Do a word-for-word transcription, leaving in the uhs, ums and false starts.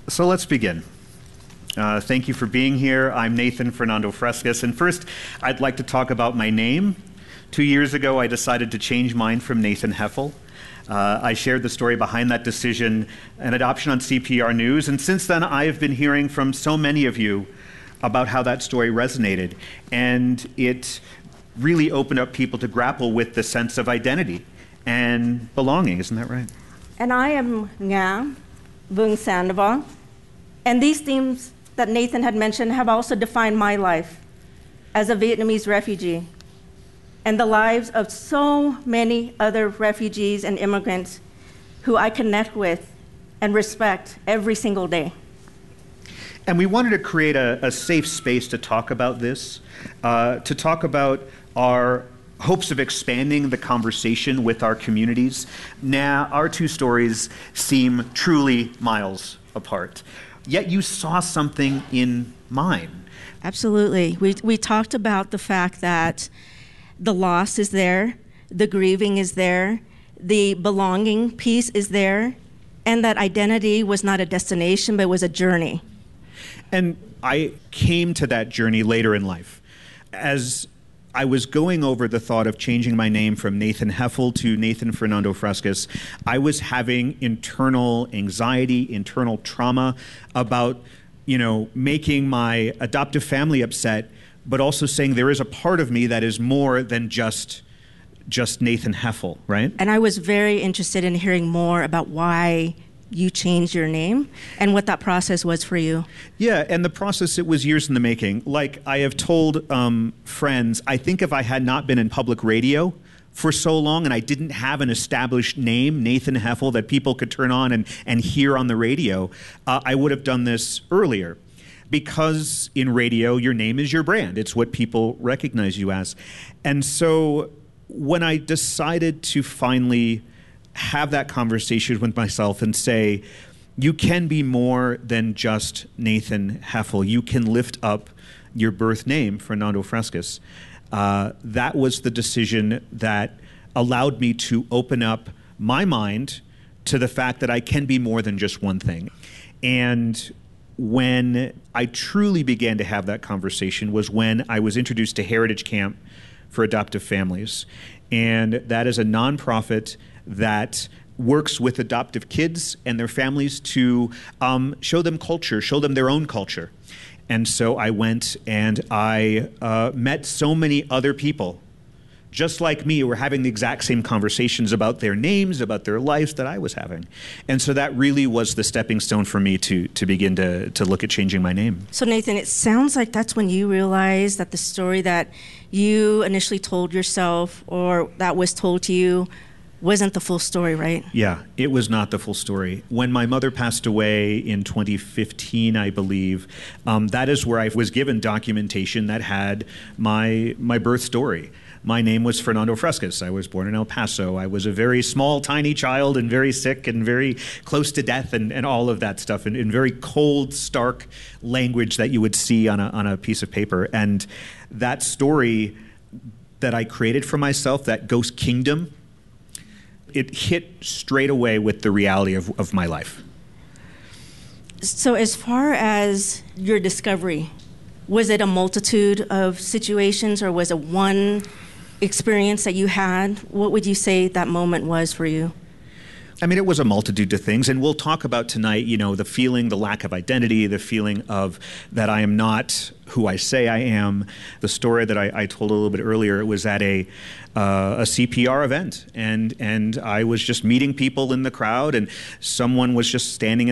So let's begin. Uh, thank you for being here. I'm Nathan Fernando Frescas, and first I'd like to talk about my name. Two years ago, I decided to change mine from Nathan Heffel. Uh, I shared the story behind that decision and adoption on C P R News, and since then I've been hearing from so many of you about how that story resonated, and it really opened up people to grapple with the sense of identity and belonging. Isn't that right? And I am Nga Vung Sandoval, and these themes that Nathan had mentioned have also defined my life as a Vietnamese refugee and the lives of so many other refugees and immigrants who I connect with and respect every single day. And we wanted to create a, a safe space to talk about this, uh, to talk about our hopes of expanding the conversation with our communities. Now, our two stories seem truly miles apart, yet you saw something in mine. Absolutely. We, we talked about the fact that the loss is there, the grieving is there, the belonging piece is there, and that identity was not a destination, but was a journey. And I came to that journey later in life. As I was going over the thought of changing my name from Nathan Heffel to Nathan Fernando Frescas, I was having internal anxiety, internal trauma about, you know, making my adoptive family upset, but also saying there is a part of me that is more than just just Nathan Heffel, right? And I was very interested in hearing more about why you changed your name and what that process was for you. Yeah, and the process, it was years in the making. Like I have told um, friends, I think if I had not been in public radio for so long and I didn't have an established name, Nathan Heffel, that people could turn on and, and hear on the radio, uh, I would have done this earlier. Because in radio, your name is your brand. It's what people recognize you as. And so when I decided to finally have that conversation with myself and say, you can be more than just Nathan Heffel. You can lift up your birth name, Fernando Frescas. Uh, that was the decision that allowed me to open up my mind to the fact that I can be more than just one thing. And when I truly began to have that conversation was when I was introduced to Heritage Camp for Adoptive Families. And that is a nonprofit that works with adoptive kids and their families to um, show them culture, show them their own culture. And so I went and I uh, met so many other people, just like me, who were having the exact same conversations about their names, about their lives that I was having. And so that really was the stepping stone for me to, to begin to, to look at changing my name. So Nathan, it sounds like that's when you realized that the story that you initially told yourself or that was told to you wasn't the full story, right? Yeah, it was not the full story. When my mother passed away in twenty fifteen, I believe, um, that is where I was given documentation that had my my birth story. My name was Fernando Frescas. I was born in El Paso. I was a very small, tiny child and very sick and very close to death and, and all of that stuff in, in very cold, stark language that you would see on a, on a piece of paper. And that story that I created for myself, that ghost kingdom, it hit straight away with the reality of, of my life. So as far as your discovery, was it a multitude of situations or was it one experience that you had? What would you say that moment was for you? I mean, it was a multitude of things, and we'll talk about tonight, you know, the feeling, the lack of identity, the feeling of that I am not who I say I am. The story that I, I told a little bit earlier, it was at a uh, a C P R event, and and I was just meeting people in the crowd, and someone was just standing